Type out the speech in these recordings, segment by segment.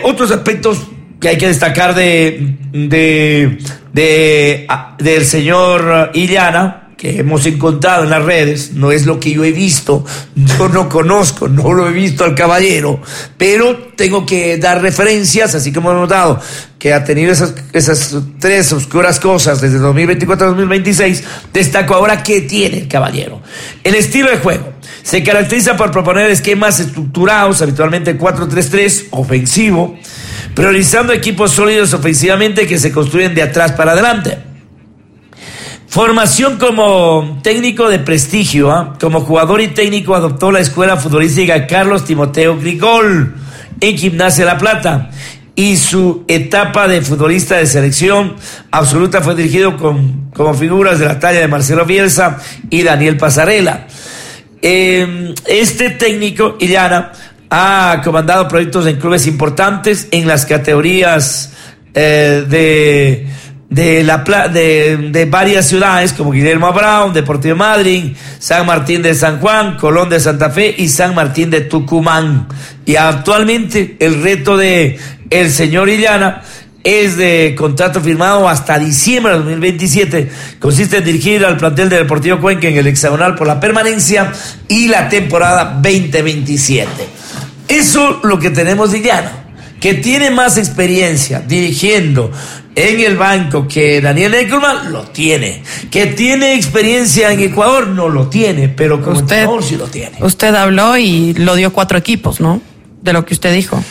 Otros aspectos que hay que destacar del señor Illana, que hemos encontrado en las redes, no es lo que yo he visto, yo no conozco, no lo he visto al caballero, pero tengo que dar referencias, así como hemos dado, que ha tenido esas tres oscuras cosas desde 2024 a 2026, destaco ahora que tiene el caballero. El estilo de juego se caracteriza por proponer esquemas estructurados, habitualmente 4-3-3, ofensivo, priorizando equipos sólidos ofensivamente que se construyen de atrás para adelante. Formación como técnico de prestigio, como jugador y técnico adoptó la escuela futbolística Carlos Timoteo Grigol en Gimnasia La Plata, y su etapa de futbolista de selección absoluta fue dirigido como figuras de la talla de Marcelo Bielsa y Daniel Pasarela. Este técnico, Illana, ha comandado proyectos en clubes importantes en las categorías de varias ciudades como Guillermo Brown, Deportivo Madryn, San Martín de San Juan, Colón de Santa Fe y San Martín de Tucumán. Y actualmente el reto de el señor Illana es de contrato firmado hasta diciembre de 2027. Consiste en dirigir al plantel del Deportivo Cuenca en el hexagonal por la permanencia y la temporada 2027. Eso es lo que tenemos de Illana, que tiene más experiencia dirigiendo en el banco que Daniel Eckelman, lo tiene. Que tiene experiencia en Ecuador, no lo tiene, pero como entrenador sí lo tiene. Usted habló y lo dio 4 equipos, ¿no? De lo que usted dijo.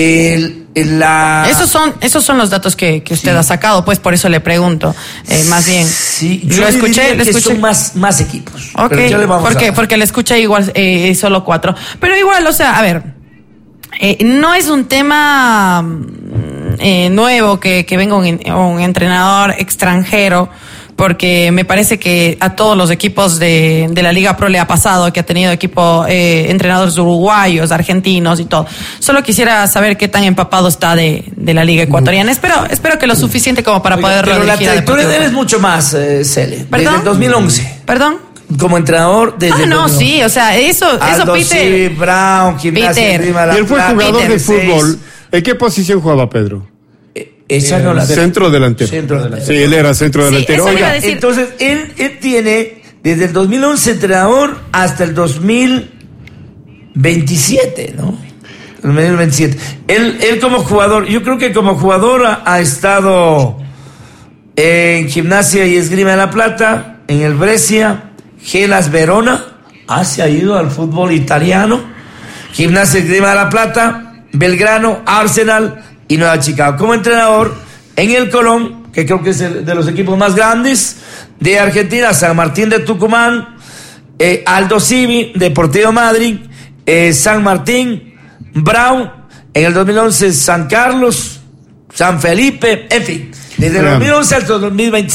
Esos son los datos que usted ha sacado, pues por eso le pregunto. Más bien. Sí, yo le escuché. Son más equipos. Okay. Porque le escuché igual solo 4. Pero igual, o sea, a ver, no es un tema nuevo que venga un entrenador extranjero, porque me parece que a todos los equipos de la Liga Pro le ha pasado, que ha tenido entrenadores uruguayos, argentinos y todo. Solo quisiera saber qué tan empapado está de la Liga ecuatoriana. Espero que lo suficiente como para poderlo dirigir. Pero la trayectoria de él es mucho más, Cele. ¿Perdón? Desde el 2011. ¿Perdón? Como entrenador desde sí, o sea, eso Peter. Sí, Brown, Gimnasia, y él fue jugador de fútbol. ¿En qué posición jugaba Pedro? Esa no la centro delantero. Sí, él era centro delantero. Oiga, entonces él tiene desde el 2011 entrenador hasta el 2027, ¿no? El 2027. Él como jugador, yo creo que como jugador ha estado en Gimnasia y Esgrima de La Plata, en el Brescia, Hellas Verona, se ha ido al fútbol italiano, Gimnasia y Esgrima de La Plata, Belgrano, Arsenal y Nueva Chicago. Como entrenador en el Colón, que creo que es de los equipos más grandes de Argentina, San Martín de Tucumán, Aldo Civi, Deportivo Madryn, San Martín, Brown, en el 2011 San Carlos, San Felipe, en fin, desde el 2011 hasta el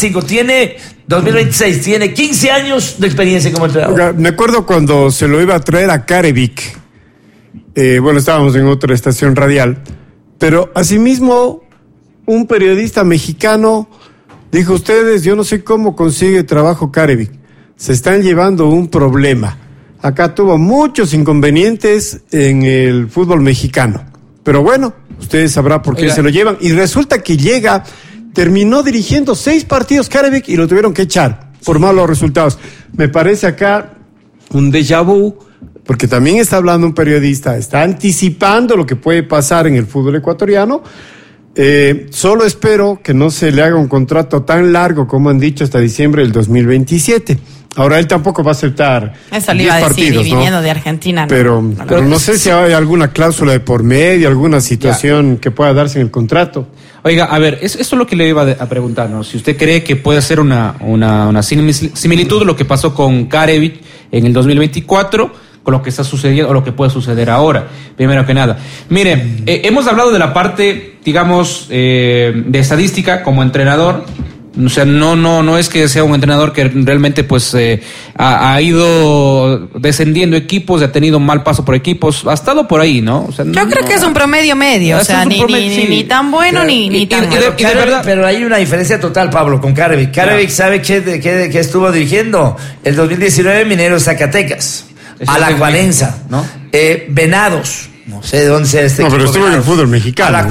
2026, tiene 15 años de experiencia como entrenador. Me acuerdo cuando se lo iba a traer a Carevic, estábamos en otra estación radial, pero asimismo un periodista mexicano dijo: ustedes, yo no sé cómo consigue trabajo Carevic, se están llevando un problema. Acá tuvo muchos inconvenientes en el fútbol mexicano, pero bueno, ustedes sabrán por qué se lo llevan. Y resulta que terminó dirigiendo 6 partidos Carevic y lo tuvieron que echar por malos resultados. Me parece acá un déjà vu, porque también está hablando un periodista, está anticipando lo que puede pasar en el fútbol ecuatoriano. Solo espero que no se le haga un contrato tan largo como han dicho hasta diciembre del 2027. Ahora él tampoco va a aceptar 10 partidos, ¿no? Viniendo de Argentina. Pero no sé si hay alguna cláusula de por medio, alguna situación que pueda darse en el contrato. Oiga, a ver, eso es lo que le iba a preguntar, ¿no? Si usted cree que puede ser una similitud de lo que pasó con Carevic en el 2024 con lo que está sucediendo o lo que puede suceder ahora, primero que nada. Mire, hemos hablado de la parte, digamos, de estadística como entrenador. O sea, no es que sea un entrenador que realmente pues ha ido descendiendo equipos, ha tenido mal paso por equipos, ha estado por ahí, ¿no? O sea, yo creo que es un promedio medio, o sea, ni tan bueno ni tan malo. Pero hay una diferencia total, Pablo, con Carevic. Carevic sabe que estuvo dirigiendo el 2019 Mineros Zacatecas, Alajuelense, ¿no? Venados, no sé de dónde sea pero estuvo en el fútbol mexicano.